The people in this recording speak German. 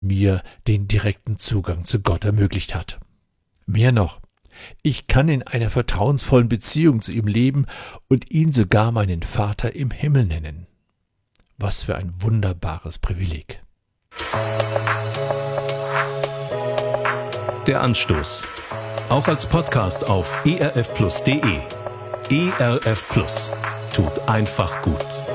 mir den direkten Zugang zu Gott ermöglicht hat. Mehr noch, ich kann in einer vertrauensvollen Beziehung zu ihm leben und ihn sogar meinen Vater im Himmel nennen. Was für ein wunderbares Privileg. Der Anstoß. Auch als Podcast auf erfplus.de. ERF Plus. Tut einfach gut.